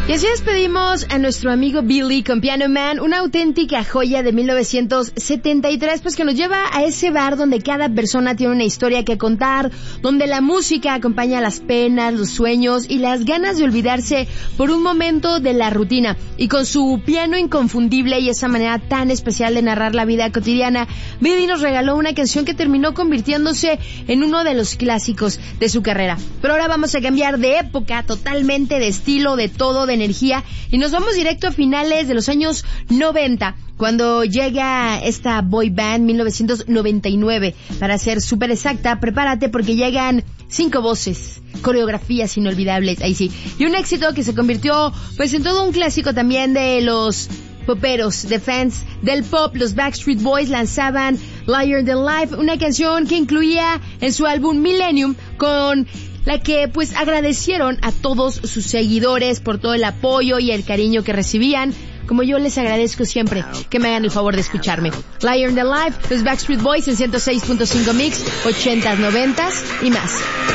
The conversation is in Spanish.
Y así despedimos a nuestro amigo Billy con Piano Man, una auténtica joya de 1973, pues que nos lleva a ese bar donde cada persona tiene una historia que contar, donde la música acompaña las penas, los sueños y las ganas de olvidarse por un momento de la rutina. Y con su piano inconfundible y esa manera tan especial de narrar la vida cotidiana, Billy nos regaló una canción que terminó convirtiéndose en uno de los clásicos de su carrera. Pero ahora vamos a cambiar de época, totalmente de estilo, de todo, de energía, y nos vamos directo a finales de los años 90, cuando llega esta boy band, 1999, para ser súper exacta. Prepárate porque llegan 5 voces, coreografías inolvidables, ahí sí, y un éxito que se convirtió pues en todo un clásico también de los poperos, de fans del pop. Los Backstreet Boys lanzaban Liar Than Life, una canción que incluía en su álbum Millennium, con la que pues agradecieron a todos sus seguidores por todo el apoyo y el cariño que recibían, como yo les agradezco siempre que me hagan el favor de escucharme. Liar Than Life, los Backstreet Boys en 106.5 Mix, 80s, 90s y más.